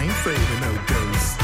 ain't afraid of no ghosts.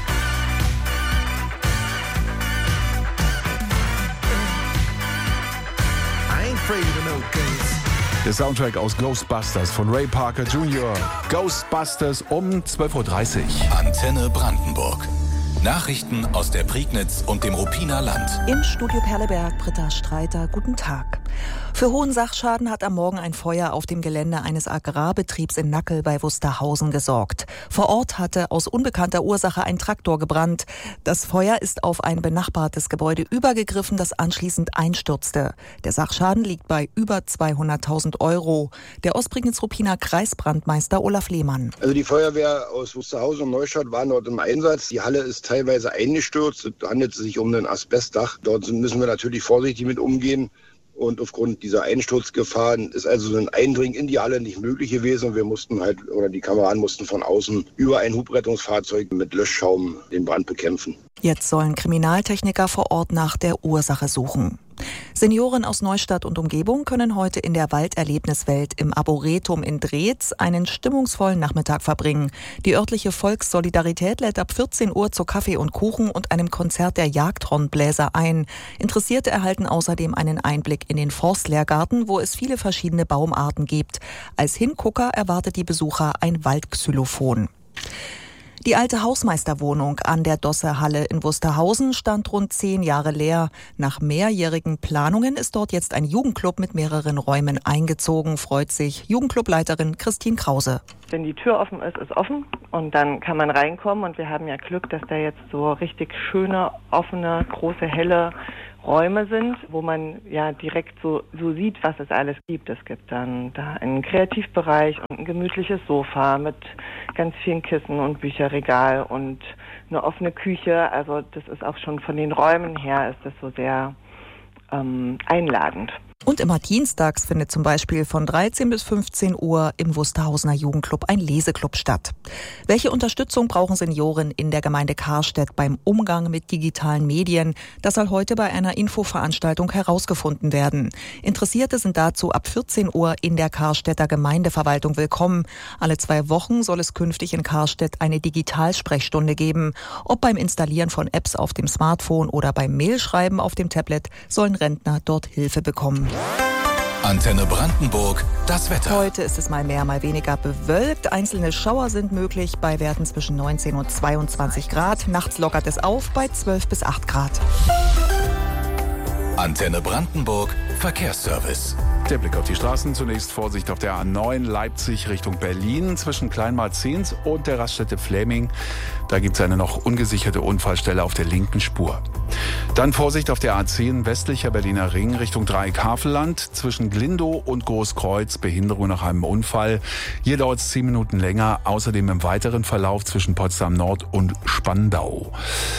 I ain't afraid of no ghosts. Der Soundtrack aus Ghostbusters von Ray Parker Jr. Ghostbusters um 12.30 Uhr. Antenne Brandenburg. Nachrichten aus der Prignitz und dem Ruppiner Land. Im Studio Perleberg, Britta Streiter, guten Tag. Für hohen Sachschaden hat am Morgen ein Feuer auf dem Gelände eines Agrarbetriebs in Nackel bei Wusterhausen gesorgt. Vor Ort hatte aus unbekannter Ursache ein Traktor gebrannt. Das Feuer ist auf ein benachbartes Gebäude übergegriffen, das anschließend einstürzte. Der Sachschaden liegt bei über 200.000 €. Der Ostprignitz-Ruppiner Kreisbrandmeister Olaf Lehmann. Also die Feuerwehr aus Wusterhausen und Neustadt waren dort im Einsatz. Die Halle ist teilweise eingestürzt. Es handelt sich um ein Asbestdach. Dort müssen wir natürlich vorsichtig mit umgehen. Und aufgrund dieser Einsturzgefahr ist also ein Eindringen in die Halle nicht möglich gewesen. Wir mussten die Kameraden mussten von außen über ein Hubrettungsfahrzeug mit Löschschaum den Brand bekämpfen. Jetzt sollen Kriminaltechniker vor Ort nach der Ursache suchen. Senioren aus Neustadt und Umgebung können heute in der Walderlebniswelt im Arboretum in Dreetz einen stimmungsvollen Nachmittag verbringen. Die örtliche Volkssolidarität lädt ab 14 Uhr zu Kaffee und Kuchen und einem Konzert der Jagdhornbläser ein. Interessierte erhalten außerdem einen Einblick in den Forstlehrgarten, wo es viele verschiedene Baumarten gibt. Als Hingucker erwartet die Besucher ein Waldxylophon. Die alte Hausmeisterwohnung an der Dossehalle in Wusterhausen stand rund 10 Jahre leer. Nach mehrjährigen Planungen ist dort jetzt ein Jugendclub mit mehreren Räumen eingezogen, freut sich Jugendclubleiterin Christine Krause. Wenn die Tür offen ist, ist offen und dann kann man reinkommen und wir haben ja Glück, dass da jetzt so richtig schöne, offene, große, helle Räume sind, wo man ja direkt so sieht, was es alles gibt. Es gibt dann da einen Kreativbereich und ein gemütliches Sofa mit ganz vielen Kissen und Bücherregal und eine offene Küche. Also das ist auch schon von den Räumen her ist das so sehr einladend. Und immer dienstags findet zum Beispiel von 13 bis 15 Uhr im Wusterhausener Jugendclub ein Leseclub statt. Welche Unterstützung brauchen Senioren in der Gemeinde Karstedt beim Umgang mit digitalen Medien? Das soll heute bei einer Infoveranstaltung herausgefunden werden. Interessierte sind dazu ab 14 Uhr in der Karstedter Gemeindeverwaltung willkommen. Alle 2 Wochen soll es künftig in Karstedt eine Digitalsprechstunde geben. Ob beim Installieren von Apps auf dem Smartphone oder beim Mailschreiben auf dem Tablet sollen Rentner dort Hilfe bekommen. Antenne Brandenburg, das Wetter. Heute ist es mal mehr, mal weniger bewölkt. Einzelne Schauer sind möglich bei Werten zwischen 19 und 22 Grad. Nachts lockert es auf bei 12 bis 8 Grad. Antenne Brandenburg, Verkehrsservice. Der Blick auf die Straßen. Zunächst Vorsicht auf der A9 Leipzig Richtung Berlin zwischen Kleinmalzens und der Raststätte Fläming. Da gibt es eine noch ungesicherte Unfallstelle auf der linken Spur. Dann Vorsicht auf der A10 westlicher Berliner Ring Richtung Dreieck-Havelland zwischen Glindow und Großkreuz. Behinderung nach einem Unfall. Hier dauert es 10 Minuten länger. Außerdem im weiteren Verlauf zwischen Potsdam Nord und Spandau.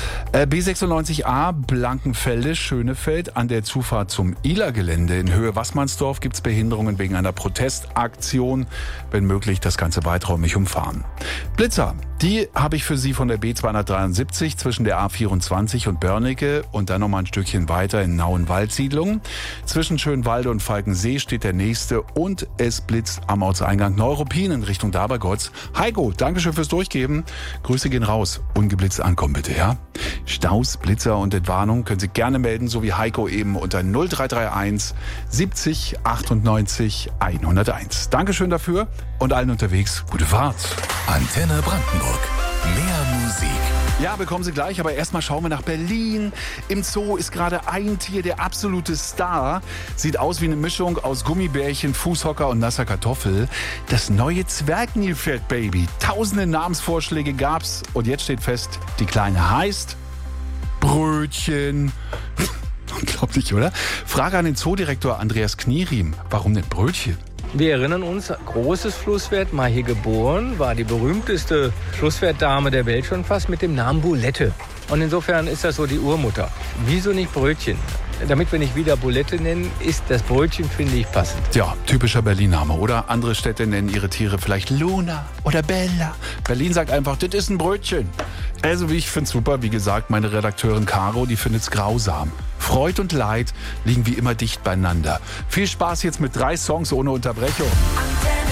B96a Blankenfelde-Schönefeld an der Zufahrt zum Ihler-Gelände in Höhe Wassmannsdorf gibt es Behinderungen wegen einer Protestaktion. Wenn möglich, das Ganze weiträumig umfahren. Blitzer, die habe ich für Sie von der B273 zwischen der A24 und Börnecke und dann nochmal ein Stückchen weiter in Nauen-Waldsiedlung. Zwischen Schönwalde und Falkensee steht der nächste und es blitzt am Ortseingang Neuruppin in Richtung Dabergotz. Heiko, Dankeschön fürs Durchgeben. Grüße gehen raus. Ungeblitzt ankommen bitte, ja? Staus, Blitzer und Entwarnung können Sie gerne melden, so wie Heiko eben unter 0331 70 98 101. Dankeschön dafür und allen unterwegs gute Fahrt. Antenne Brandenburg. Mehr Musik. Ja, bekommen Sie gleich, aber erstmal schauen wir nach Berlin. Im Zoo ist gerade ein Tier der absolute Star. Sieht aus wie eine Mischung aus Gummibärchen, Fußhocker und nasser Kartoffel. Das neue Zwergnilpferd-Baby. Tausende Namensvorschläge gab's und jetzt steht fest, die Kleine heißt Brötchen. Unglaublich, oder? Frage an den Zoodirektor Andreas Knieriem. Warum denn Brötchen? Wir erinnern uns, großes Flusspferd, mal hier geboren, war die berühmteste Flusspferddame der Welt schon fast mit dem Namen Bulette. Und insofern ist das so die Urmutter. Wieso nicht Brötchen? Damit wir nicht wieder Bulette nennen, ist das Brötchen, finde ich, passend. Ja, typischer Berlin-Name, oder? Andere Städte nennen ihre Tiere vielleicht Luna oder Bella. Berlin sagt einfach, das ist ein Brötchen. Also ich finde es super, wie gesagt, meine Redakteurin Caro, die findet es grausam. Freud und Leid liegen wie immer dicht beieinander. Viel Spaß jetzt mit 3 Songs ohne Unterbrechung.